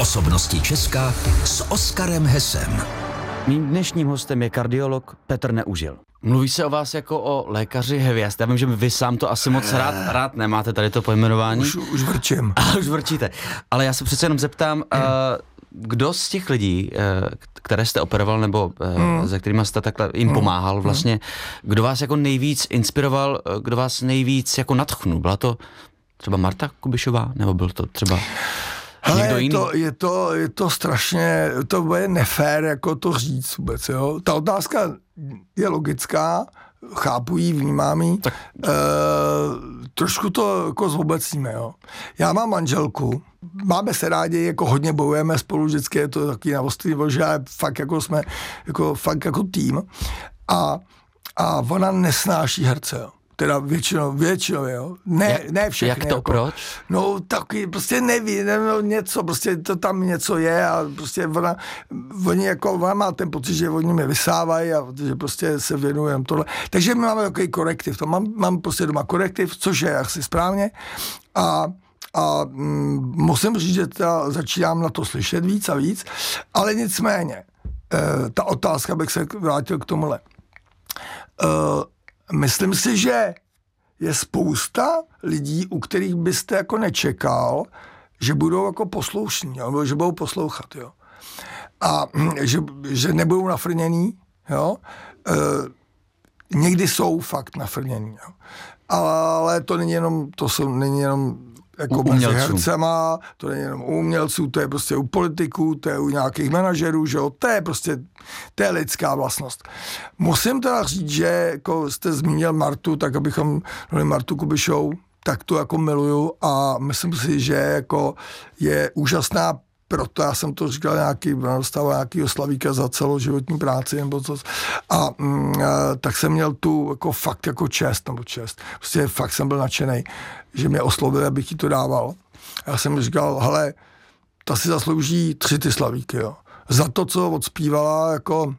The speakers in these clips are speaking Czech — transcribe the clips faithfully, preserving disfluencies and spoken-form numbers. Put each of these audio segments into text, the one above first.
Osobnosti Česka s Oskarem Hesem. Mým dnešním hostem je kardiolog Petr Neužil. Mluví se o vás jako o lékaři hvězd. Já vím, že vy sám to asi moc rád, rád nemáte tady to pojmenování. Už, už vrčím. A už vrčíte. Ale já se přece jenom zeptám, uh, kdo z těch lidí, uh, které jste operoval, nebo uh, hmm. se kterými jste takhle jim pomáhal vlastně, kdo vás jako nejvíc inspiroval, kdo vás nejvíc jako nadchnul? Byla to třeba Marta Kubišová, nebo byl to třeba... Hele, je to, je, to, je to strašně, to bude nefér jako to říct vůbec, jo. Ta otázka je logická, chápu jí, vnímám jí, tak... e, trošku to jako zobecníme, jo. Já mám manželku, máme se rádi, jako hodně bojujeme spolu, vždycky je to takový navostný, že fakt jako jsme, jako, fakt jako tým a, a ona nesnáší herce, jo. Teda většinou, většinou, jo. Ne, jak, ne všechny. Jak to, jako, proč? No taky, prostě neví, ne, no, něco, prostě to tam něco je a prostě ona, oni jako, ona má ten pocit, že oni mě vysávají a že prostě se věnujem tohle. Takže my máme takový korektiv, to mám, mám prostě doma korektiv, což je asi správně a a mm, musím říct, že ta, začínám na to slyšet víc a víc, ale nicméně, e, ta otázka, bych se vrátil k tomuhle. E, Myslím si, že je spousta lidí, u kterých byste jako nečekal, že budou jako posloušní, nebo že budou poslouchat, jo. A že, že nebudou nafrněný, jo. E, někdy jsou fakt nafrněný, jo. Ale to není jenom, to jsou, není jenom jako mezi hercema, to není jenom u umělců, to je prostě u politiků, to je u nějakých manažerů, že jo, to je prostě, to je lidská vlastnost. Musím teda říct, že jako jste zmínil Martu, tak abychom dali Martu Kubišovou, tak to jako miluju a myslím si, že jako je úžasná, proto já jsem to říkal nějaký, dostával nějakýho slavíka za celoživotní práci nebo co. A mm, tak jsem měl tu jako fakt jako čest, nebo čest. Prostě fakt jsem byl nadšenej, že mě oslovil, abych jí to dával. A já jsem říkal, hele, ta si zaslouží tři ty slavíky, jo. Za to, co odspívala, jako,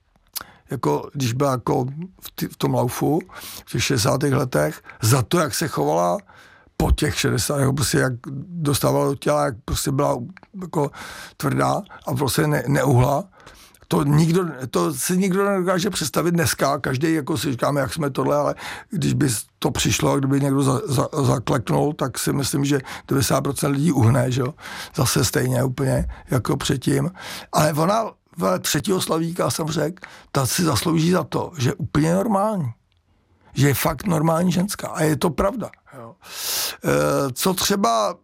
jako když byla jako v, ty, v tom laufu, v těch šedesátých letech, za to, jak se chovala po těch šedesátých, prostě jak dostávala do těla, jak prostě byla jako tvrdá a prostě ne, neuhla. To, nikdo, to si nikdo nedokáže představit dneska, každý jako si říkáme, jak jsme tohle, ale když by to přišlo a kdyby někdo za, za, zakleknul, tak si myslím, že devadesát procent lidí uhne, že jo, zase stejně úplně jako předtím. Ale ona v třetího slavíka jsem řekl, ta si zaslouží za to, že je úplně normální. Že je fakt normální ženská. A je to pravda. Jo. E, co třeba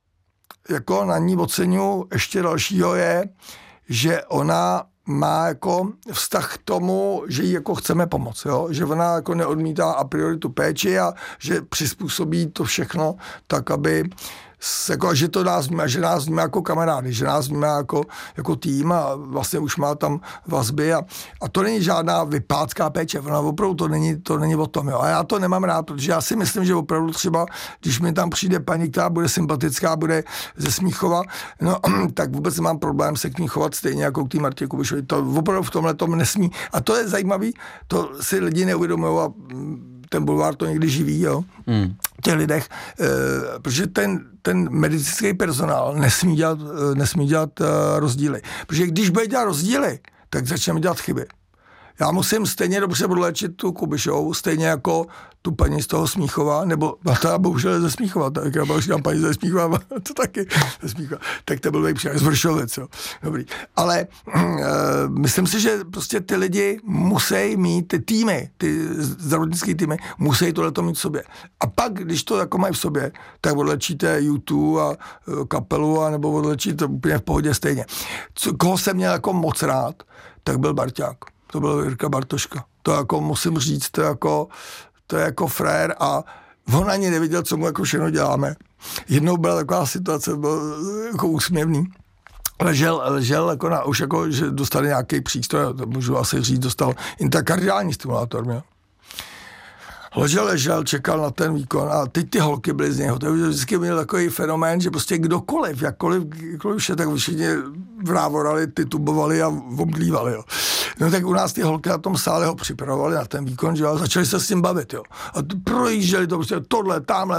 jako na ní oceňuji ještě dalšího je, že ona má jako vztah k tomu, že jí jako chceme pomoct, jo? Že ona jako neodmítá a priori tu péči a že přizpůsobí to všechno tak, aby jako, že to nás vnímá, že nás vnímá jako kamarády, že nás vnímá jako, jako tým a vlastně už má tam vazby a, a to není žádná vypácká péče, ona opravdu to není, to není o tom, jo. A já to nemám rád, protože já si myslím, že opravdu třeba, když mi tam přijde paní, která bude sympatická, bude ze Smíchova, no, tak vůbec nemám problém se k ní chovat stejně jako k té Martě Kubišové. To opravdu v tomhle tom nesmí. A to je zajímavý, to si lidi neuvědomují a ten bulvár to někdy živí, jo, mm. těch lidech, e, protože ten, ten medicínský personál nesmí dělat, nesmí dělat e, rozdíly. Protože když bude dělat rozdíly, tak začneme dělat chyby. Já musím stejně dobře odléčit tu Kubišovou, stejně jako tu paní z toho Smíchova, nebo ta bohužel ze Smíchova, tak já říkám paní ze Smíchova, to taky ze Smíchova, tak to byl vejpřijak z Vršovic, jo. Dobrý. Ale e, myslím si, že prostě ty lidi musí mít, ty týmy, ty zdravotnické týmy, musí tohleto mít v sobě. A pak, když to jako mají v sobě, tak odlečíte YouTube a e, kapelu, a nebo odlečíte úplně v pohodě stejně. Co, koho jsem měl jako moc rád, tak byl Barťák. To byl Jirka Bartoška. To jako musím říct, to je jako, to je jako frér a on ani nevěděl, co mu jako všechno děláme. Jednou byla taková situace, byl jako úsměvný. Ležel, ležel jako na, už jako, že dostal nějaký přístroj, to můžu asi říct, dostal intrakardiální stimulátor, měl. Ležel, ležel, čekal na ten výkon a teď ty holky byly z něho. To vždycky měl takový fenomén, že prostě kdokoliv, jakkoliv, jakkoliv vše, tak všichni vrávorali, titubovali a omdlívali, jo. No tak u nás ty holky na tom sále ho připravovali na ten výkon, že jo, a začali se s tím bavit, jo. A projížděli to prostě tohle, tamhle,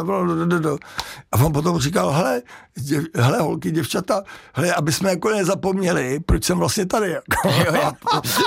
a on potom říkal, hele, děv, hele holky, děvčata, hele, aby jsme jako nezapomněli, proč jsem vlastně tady, jako. Jo, já,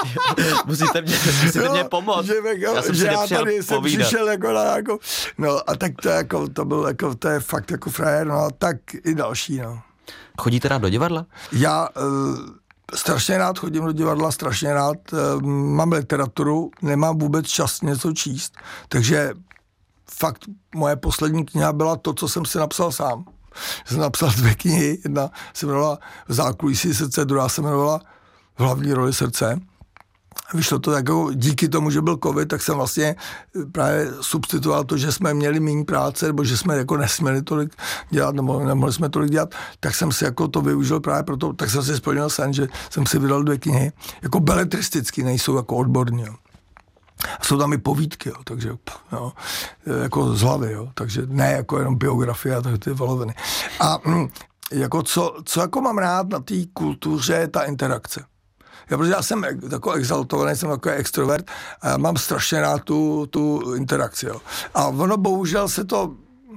musíte mě, musíte mě pomoct. Že, jako, já jsem že si já nepřijel tady jsem povídat. přišel jako na jako, no a tak to jako, to byl jako, to je fakt jako frajer, no a tak i další, no. Chodíte rád do divadla? Já uh, strašně rád chodím do divadla, strašně rád uh, mám literaturu, nemám vůbec čas něco číst, takže fakt moje poslední kniha byla to, co jsem si napsal sám. Jsem napsal dvě knihy, jedna se jmenovala V zákulisí srdce, druhá se jmenovala V hlavní roli srdce. Vyšlo to jako díky tomu, že byl covid, tak jsem vlastně právě substituoval to, že jsme měli méně práce, nebo že jsme jako nesměli tolik dělat, nebo nemohli jsme tolik dělat, tak jsem si jako to využil právě proto, tak jsem si splnil sen, že jsem si vydal dvě knihy, jako beletristicky, nejsou jako odborní, jo. A jsou tam i povídky, jo, takže jo, jako z hlavy, jo, takže ne jako jenom biografie a tak ty voloviny. A jako co, co jako mám rád na té kultuře je ta interakce. Já, protože já jsem takový exaltovaný, jsem takový extrovert a já mám strašně rád tu, tu interakci. Jo. A ono bohužel se to,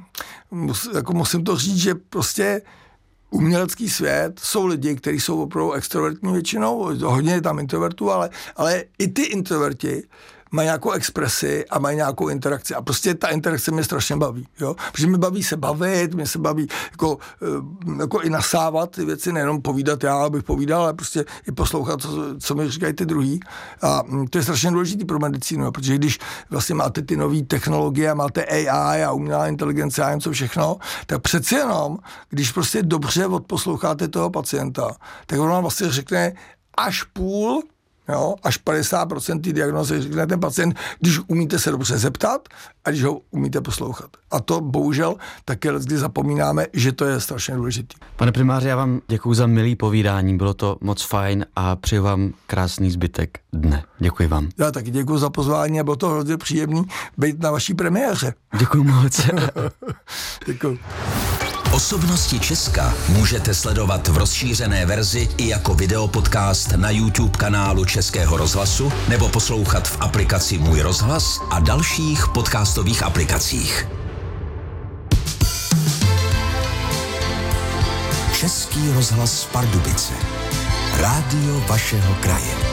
mus, jako musím to říct, že prostě umělecký svět jsou lidi, kteří jsou opravdu extrovertní většinou, hodně je tam introvertů, ale, ale i ty introverti mají nějakou expresi a mají nějakou interakci. A prostě ta interakce mě strašně baví. Jo? Protože mě baví se bavit, mě se baví jako, jako i nasávat ty věci, nejenom povídat já, abych povídal, ale prostě i poslouchat, co, co mi říkají ty druhý. A to je strašně důležité pro medicínu, jo? Protože když vlastně máte ty nové technologie a máte A I a umělá inteligence a něco všechno, tak přeci jenom, když prostě dobře odposloucháte toho pacienta, tak on vám vlastně řekne až půl, jo, až padesát procent té diagnózy řekne ten pacient, když umíte se dobře zeptat a když ho umíte poslouchat. A to bohužel také kdy zapomínáme, že to je strašně důležitý. Pane primáři, já vám děkuju za milý povídání, bylo to moc fajn a přeju vám krásný zbytek dne. Děkuji vám. Já taky děkuju za pozvání a bylo to hrozně příjemný být na vaší premiéře. Děkuju moc. Děkuju. Osobnosti Česka můžete sledovat v rozšířené verzi i jako videopodcast na YouTube kanálu Českého rozhlasu nebo poslouchat v aplikaci Můj rozhlas a dalších podcastových aplikacích. Český rozhlas Pardubice. Rádio vašeho kraje.